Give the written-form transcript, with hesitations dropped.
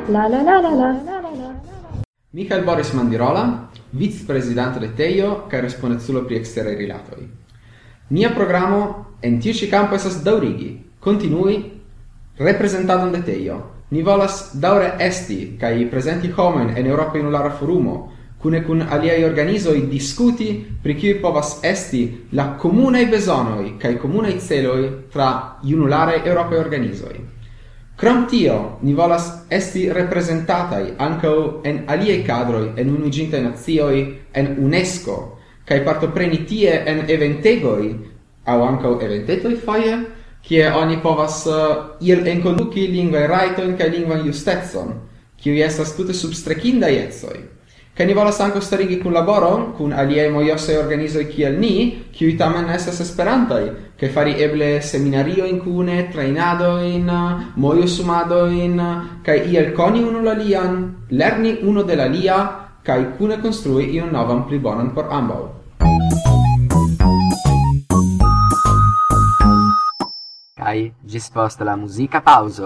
La la la la la la la la. Michael Boris Mandirola, vice-presidente de Teio, kaj respondeculo pri eksteraj rilatoj. Nia programo en tiu ĉi kampo estas daŭrigi, kontinui reprezentadon de Teio. Ni volas daŭre esti kaj prezenti homojn en Eŭropa Junulara Forumo, kune kun aliaj organizoj diskuti pri kiuj povas esti la komunaj bezonoj kaj komunaj celoj tra junularaj eŭropaj organizoj. Krom tio, ni volas esti reprezentataj ankaŭ en aliaj kadroj en Unuiĝintaj Nacioj, en UNESCO, kaj partopreni tie en eventegoj aŭ ankaŭ eventetoj foje, kie oni povas iel enkonduki lingvaj rajtojn kaj lingvan justecon, kiuj estas tute substrekindaj ecoj. Kaj ni volas ankaŭ starigi kunlaboron kun aliaj mojosaj organizoj kiel ni, kiuj tamen estas esperantaj, kaj fari eble seminariojn kune, trejnadojn, mojosumadojn, kaj iel koni unu la alian, lerni unu de la alia, kaj kune konstrui iun novan pli bonan por ambaŭ. Kaj ĝis post la muzika paŭzo.